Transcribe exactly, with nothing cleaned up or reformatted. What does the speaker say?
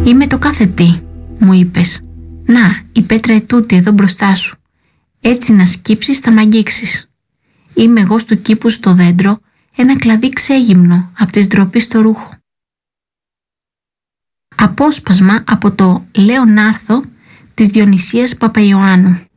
«Είμαι το κάθε τι», μου είπες. «Να, η πέτρα ετούτη εδώ μπροστά σου. Έτσι να σκύψεις θα μ' αγγίξεις. Είμαι εγώ στου κήπου στο δέντρο, ένα κλαδί ξέγυμνο απ' της ντροπής στο ρούχο». Απόσπασμα από το «Λέων Άρθο» της Διονυσίας Παπαϊωάννου.